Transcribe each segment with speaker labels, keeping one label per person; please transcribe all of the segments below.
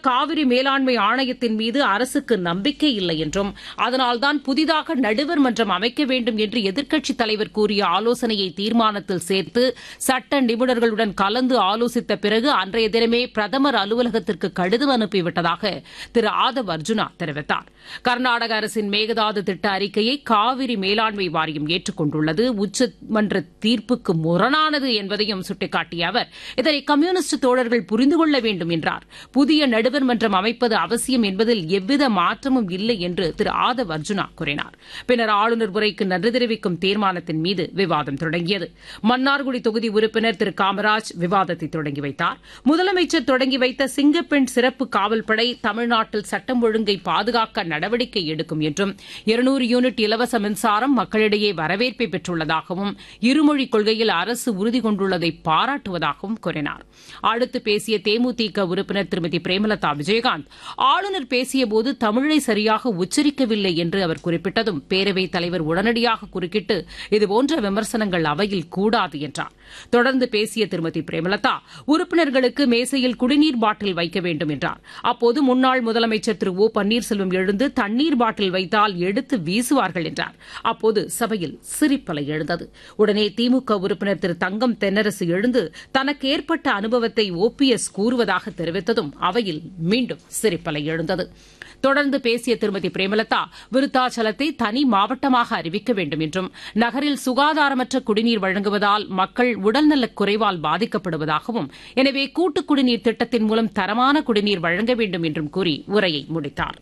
Speaker 1: காவிரி மேலாண்மை ஆணையத்தின் மீது அரசுக்கு நம்பிக்கை இல்லை என்றும் அதனால்தான் புதிதாக நடுவர் மன்றம் அமைக்க வேண்டும் என்று எதிர்க்கட்சித் தலைவர் கூறிய ஆலோசனையை தீர்மானத்தில் சேர்த்து சட்ட நிபுணர்களுடன் கலந்து ஆலோசித்த பிறகு அன்றைய தினமே பிரதமர் அலுவலகத்திற்கு கடிதம் அனுப்பிவிட்டதாக திரு ஆதவ் அர்ஜுனா தெரிவித்தார். கர்நாடக அரசின் மேகதாது திட்ட அறிக்கையை காவிரி மேலாண்மை வாரியம் ஏற்றுக் கொண்டுள்ளது, உச்சமன்ற தீர்ப்புக்கு முரணானது என்பதையும் சுட்டிக்காட்டிய அவர் இதனை கம்யூனிஸ்ட் தோழர்கள் புரிந்து கொள்ள வேண்டும் என்றார். புதிய நடுவர் மன்றம் அமைப்பது அவசியம் என்பதில் எவ்வித மாற்றமும் இல்லை என்று திரு ஆதவ் அர்ஜுனா கூறினார். பின்னர் ஆளுநர் உரைக்கு நன்றி தெரிவிக்கும் தீர்மானத்தின் மீது விவாதம் தொடங்கியது. மன்னார்குடி தொகுதி உறுப்பினர் திரு காமராஜ் விவாதத்தை தொடங்கி வைத்தார். முதலமைச்சர் தொடங்கி வைத்த சிங்கப்பெண் சிறப்பு காவல்படை தமிழ்நாட்டில் சட்டம் ஒழுங்கை பாதுகாக்க நடவடிக்கை எடுக்கும் என்றும் 200 யூனிட் இலவச மின்சாரம் மக்களிடையே வரவேற்பை பெற்றுள்ளதாகவும் இருமொழிக் கொள்கையில் அரசு உறுதி கொண்டுள்ளதை பாராட்டுவதாகவும் கூறினார். அடுத்து பேசிய தேமுதிக உறுப்பினர் திருமதி பிரேமலதா விஜயகாந்த் ஆளுநர் பேசியபோது தமிழை சரியாக உச்சரிக்கவில்லை என்று அவர் குறிப்பிட்டதும் பேரவைத் தலைவர் உடனடியாக குறுக்கிட்டு இதுபோன்ற விமர்சனங்கள் அவையில் கூடாது என்றார். தொடர்ந்து பேசிய திருமதி பிரேமலதா உறுப்பினர்களுக்கு மேசையில் குடிநீர் பாட்டில் வைக்க வேண்டும் என்றார். அப்போது முன்னாள் முதலமைச்சர் திரு ஓ பன்னீர்செல்வம் எழுந்து தண்ணீர் பாட்டில் வைத்தால் எடுத்து வீசுவார்கள் என்றார். அப்போது சபையில் சிரிப்பலை எழுந்தது. உடனே திமுக உறுப்பினர் திரு தங்கம் தென்னரசு எழுந்து தனக்கு ஏற்பட்ட அனுபவத்தை OPS கூறுவதாக தெரிவித்ததும் அவையில் மீண்டும் சிரிப்பலை எழுந்தது. தொடர்ந்து பேசிய திருமதி பிரேமலதா விருத்தாச்சலத்தை தனி மாவட்டமாக அறிவிக்க வேண்டும் என்றும் நகரில் சுகாதாரமற்ற குடிநீர் வழங்குவதால் மக்கள் உடல்நலக் குறைவால் பாதிக்கப்படுவதாகவும் எனவே கூட்டுக் குடிநீர் திட்டத்தின் மூலம் தரமான குடிநீர் வழங்க வேண்டும் என்றும் கூறி உரையை முடித்தார்.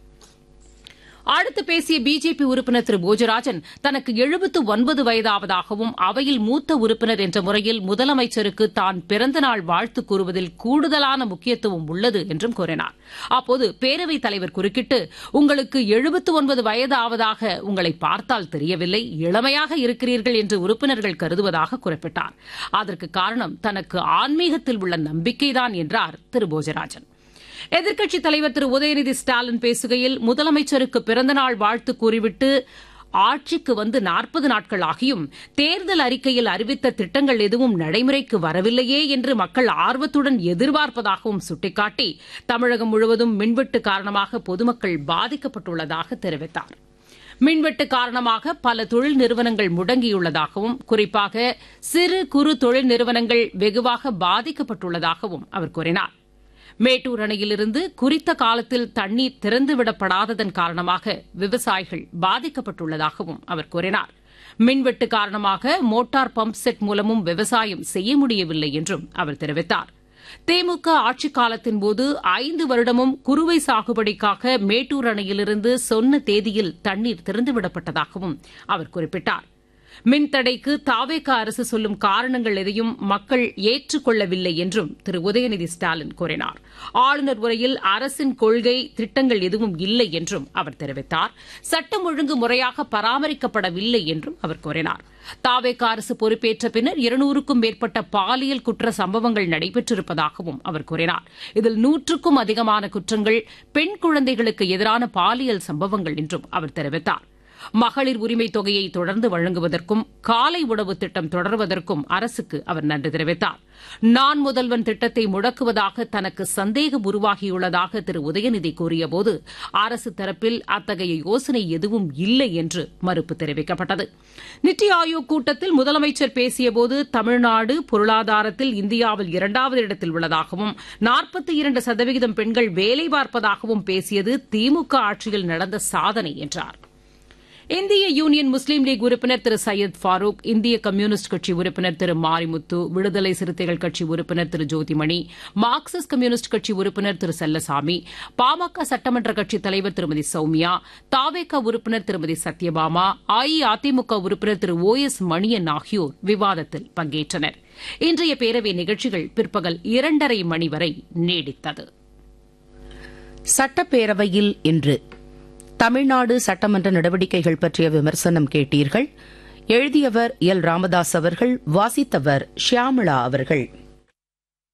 Speaker 1: அடுத்து பேசிய பிஜேபி உறுப்பினர் திரு போஜராஜன் தனக்கு 79 வயதாவதாகவும் அவையில் மூத்த உறுப்பினர் என்ற முறையில் முதலமைச்சருக்கு தான் பிறந்தநாள் வாழ்த்து கூறுவதில் கூடுதலான முக்கியத்துவம் உள்ளது என்றும் கூறினார். அப்போது பேரவைத் தலைவர் குறுக்கிட்டு உங்களுக்கு 79 வயதாவதாக உங்களை பார்த்தால் தெரியவில்லை, இளமையாக இருக்கிறீர்கள் என்று உறுப்பினர்கள் கருதுவதாக குறிப்பிட்டார். அதற்கு காரணம் தனக்கு ஆன்மீகத்தில் உள்ள நம்பிக்கைதான் என்றார் திரு போஜராஜன். எதிர்க்கட்சித் தலைவர் திரு உதயநிதி ஸ்டாலின் பேசுகையில் முதலமைச்சருக்கு பிறந்தநாள் வாழ்த்து கூறிவிட்டு ஆட்சிக்கு வந்து 40 நாட்கள் ஆகியும் தேர்தல் அறிக்கையில் அறிவித்த திட்டங்கள் எதுவும் நடைமுறைக்கு வரவில்லையே என்று மக்கள் ஆர்வத்துடன் எதிர்பார்ப்பதாகவும் சுட்டிக்காட்டி தமிழகம் முழுவதும் மின்வெட்டு காரணமாக பொதுமக்கள் பாதிக்கப்பட்டுள்ளதாக தெரிவித்தார். மின்வெட்டு காரணமாக பல தொழில் நிறுவனங்கள் முடங்கியுள்ளதாகவும் குறிப்பாக சிறு குறு தொழில் நிறுவனங்கள் வெகுவாக பாதிக்கப்பட்டுள்ளதாகவும் அவர் கூறினார். மேட்டூர் அணையிலிருந்து குறித்த காலத்தில் தண்ணீர் திறந்துவிடப்படாததன் காரணமாக விவசாயிகள் பாதிக்கப்பட்டுள்ளதாகவும் அவர் கூறினார். மின்வெட்டு காரணமாக மோட்டார் பம்ப் செட் மூலமும் விவசாயம் செய்ய முடியவில்லை என்றும் அவர் தெரிவித்தார். திமுக ஆட்சிக் காலத்தின்போது 5 வருடமும் குறுவை சாகுபடிக்காக மேட்டூர் அணையிலிருந்து சொன்ன தேதியில் தண்ணீர் திறந்துவிடப்பட்டதாகவும் அவர் குறிப்பிட்டார். மின்தடைக்கு தாவேக அரசு சொல்லும் காரணங்கள் எதையும் மக்கள் ஏற்றுக்கொள்ளவில்லை என்றும் திரு உதயநிதி ஸ்டாலின் கூறினார். ஆளுநர் உரையில் அரசின் கொள்கை திட்டங்கள் எதுவும் இல்லை என்றும் அவர் தெரிவித்தார். சட்டம் ஒழுங்கு முறையாக பராமரிக்கப்படவில்லை என்றும் அவர் கூறினார். தாவேக அரசு பொறுப்பேற்ற பின்னர் 200க்கும் மேற்பட்ட பாலியல் குற்ற சம்பவங்கள் நடைபெற்றிருப்பதாகவும் அவர் கூறினார். இதில் 100க்கும் அதிகமான குற்றங்கள் பெண் குழந்தைகளுக்கு எதிரான பாலியல் சம்பவங்கள் என்றும் அவர் தெரிவித்தார். மகளிர் உரிமைத் தொகையை தொடர்ந்து வழங்குவதற்கும் காலை உணவு திட்டம் தொடர்வதற்கும் அரசுக்கு அவர் நன்றி தெரிவித்தார். நான் முதல்வன் திட்டத்தை முடக்குவதாக தனக்கு சந்தேகம் உருவாகியுள்ளதாக திரு உதயநிதி கூறியபோது அரசு தரப்பில் அத்தகைய யோசனை எதுவும் இல்லை என்று மறுப்பு தெரிவிக்கப்பட்டது. நித்தி ஆயோக் கூட்டத்தில் முதலமைச்சர் பேசியபோது தமிழ்நாடு பொருளாதாரத்தில் இந்தியாவில் 2வது இடத்தில் உள்ளதாகவும் 42% பெண்கள் வேலை பார்ப்பதாகவும் பேசியது திமுக ஆட்சியில் நடந்த சாதனை என்றார். இந்திய யூனியன் முஸ்லீம் லீக் உறுப்பினர் திரு சையத் ஃபாரூக், இந்திய கம்யூனிஸ்ட் கட்சி உறுப்பினர் திரு மாரிமுத்து, விடுதலை சிறுத்தைகள் கட்சி உறுப்பினர் திரு ஜோதிமணி, மார்க்சிஸ்ட் கம்யூனிஸ்ட் கட்சி உறுப்பினர் திரு செல்லசாமி, பாமக சட்டமன்ற கட்சித் தலைவர் திருமதி சௌமியா, தாவேக உறுப்பினர் திருமதி சத்யபாமா, அஇஅதிமுக உறுப்பினர் திரு OS மணியன் ஆகியோர் விவாதத்தில் பங்கேற்றனர். இன்றைய பேரவை நிகழ்ச்சிகள் பிற்பகல் 2:30 மணி வரை நீடித்தது.
Speaker 2: சட்டப்பேரவையில் இன்று தமிழ்நாடு சட்டமன்ற நடவடிக்கைகள் பற்றிய விமர்சனம் கேட்டீர்கள். எழுதியவர் எல் ராமதாஸ் அவர்கள், வாசித்தவர் ஷியாமளா அவர்கள்.